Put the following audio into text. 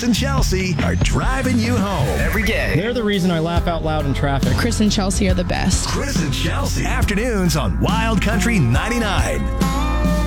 and Chelsea are driving you home every day. They're the reason I laugh out loud in traffic. Chris and Chelsea are the best. Chris and Chelsea. Afternoons on Wild Country 99.